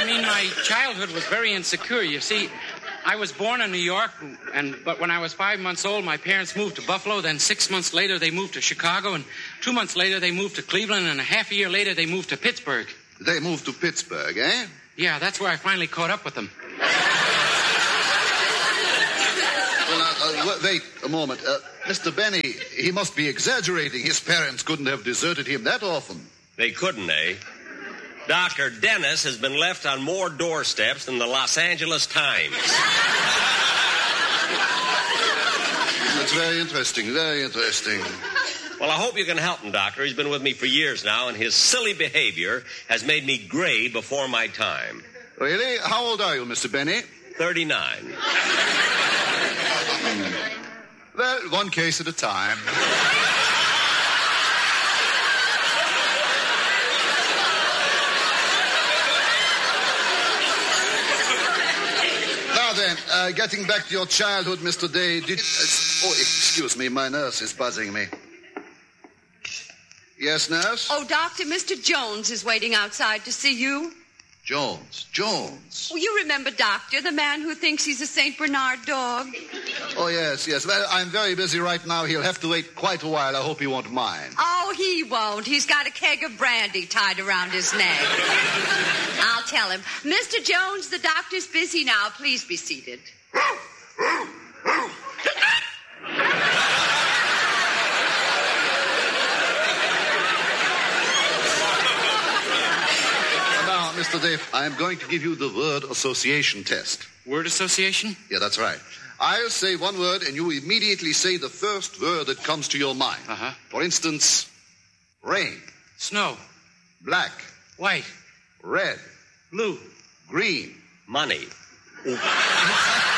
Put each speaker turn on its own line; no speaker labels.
my childhood was very insecure. You see, I was born in New York, but when I was 5 months old, my parents moved to Buffalo. Then 6 months later, they moved to Chicago. And 2 months later, they moved to Cleveland. And a half a year later, they moved to Pittsburgh.
They moved to Pittsburgh, eh?
Yeah, that's where I finally caught up with them.
Well, wait a moment. Mr. Benny, he must be exaggerating. His parents couldn't have deserted him that often.
They couldn't, eh? Dr. Dennis has been left on more doorsteps than the Los Angeles Times.
That's very interesting, very interesting.
Well, I hope you can help him, Doctor. He's been with me for years now, and his silly behavior has made me gray before my time.
Really? How old are you, Mr. Benny?
39.
Well, one case at a time. Now then, getting back to your childhood, Mr. Day, excuse me, my nurse is buzzing me. Yes, nurse?
Oh, Doctor, Mr. Jones is waiting outside to see you.
Jones.
Oh, you remember, Doctor, the man who thinks he's a St. Bernard dog?
Oh, yes. Well, I'm very busy right now. He'll have to wait quite a while. I hope he won't mind.
Oh, he won't. He's got a keg of brandy tied around his neck. I'll tell him. Mr. Jones, the doctor's busy now. Please be seated.
Mr. Dave, I'm going to give you the word association test.
Word association?
Yeah, that's right. I'll say one word, and you immediately say the first word that comes to your mind.
Uh-huh.
For instance, rain.
Snow.
Black.
White.
Red.
Blue.
Green.
Money.